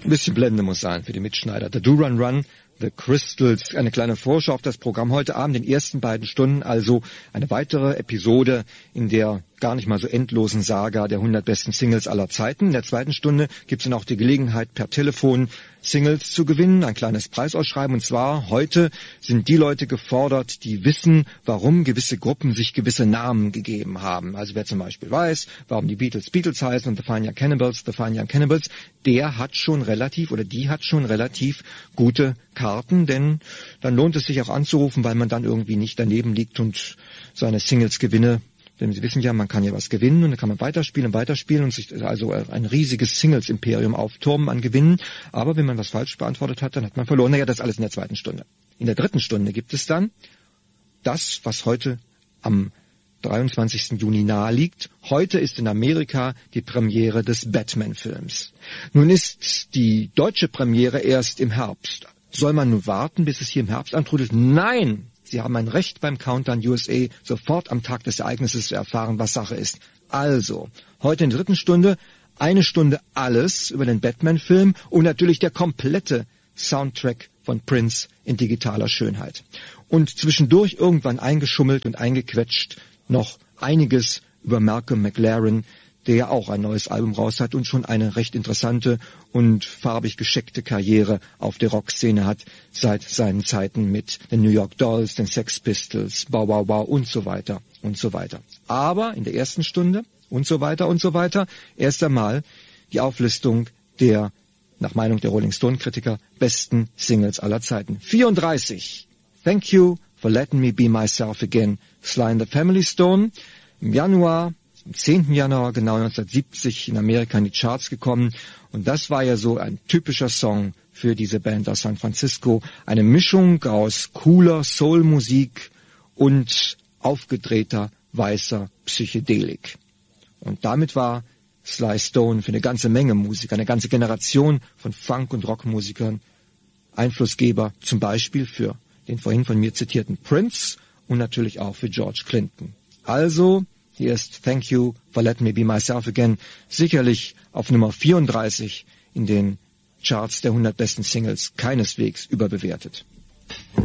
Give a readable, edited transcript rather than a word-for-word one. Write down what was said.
Ein bisschen Blende muss sein für die Mitschneider. The Do Run Run, The Crystals, eine kleine Vorschau auf das Programm heute Abend, den ersten beiden Stunden, also eine weitere Episode in der gar nicht mal so endlosen Saga der 100 besten Singles aller Zeiten. In der zweiten Stunde gibt es dann auch die Gelegenheit, per Telefon Singles zu gewinnen, ein kleines Preisausschreiben. Und zwar heute sind die Leute gefordert, die wissen, warum gewisse Gruppen sich gewisse Namen gegeben haben. Also wer zum Beispiel weiß, warum die Beatles Beatles heißen und The Fine Young Cannibals, der hat schon relativ oder die hat schon relativ gute Karten, denn dann lohnt es sich auch anzurufen, weil man dann irgendwie nicht daneben liegt und seine Singles gewinne. Denn Sie wissen ja, man kann ja was gewinnen und dann kann man weiterspielen und sich also ein riesiges Singles-Imperium aufturmen an Gewinnen. Aber wenn man was falsch beantwortet hat, dann hat man verloren. Naja, das alles in der zweiten Stunde. In der dritten Stunde gibt es dann das, was heute am 23. Juni nahe liegt. Heute ist in Amerika die Premiere des Batman-Films. Nun ist die deutsche Premiere erst im Herbst. Soll man nun warten, bis es hier im Herbst antrudelt? Nein! Sie haben ein Recht beim Countdown USA sofort am Tag des Ereignisses zu erfahren, was Sache ist. Also, heute in der dritten Stunde, eine Stunde alles über den Batman-Film und natürlich der komplette Soundtrack von Prince in digitaler Schönheit. Und zwischendurch irgendwann eingeschummelt und eingequetscht noch einiges über Malcolm McLaren, der ja auch ein neues Album raus hat und schon eine recht interessante und farbig gescheckte Karriere auf der Rockszene hat, seit seinen Zeiten mit den New York Dolls, den Sex Pistols, Bow Wow Wow und so weiter und so weiter. Aber in der ersten Stunde und so weiter, erst einmal die Auflistung der, nach Meinung der Rolling Stone Kritiker, besten Singles aller Zeiten. 34. Thank You for Letting Me Be Myself Again, Sly and the Family Stone. Im Januar, am 10. Januar genau 1970 in Amerika in die Charts gekommen. Und das war ja so ein typischer Song für diese Band aus San Francisco. Eine Mischung aus cooler Soul-Musik und aufgedrehter weißer Psychedelik. Und damit war Sly Stone für eine ganze Menge Musiker, eine ganze Generation von Funk- und Rockmusikern Einflussgeber, zum Beispiel für den vorhin von mir zitierten Prince und natürlich auch für George Clinton. Also, hier ist Thank You for Letting Me Be Myself Again, sicherlich auf Nummer 34 in den Charts der 100 besten Singles, keineswegs überbewertet.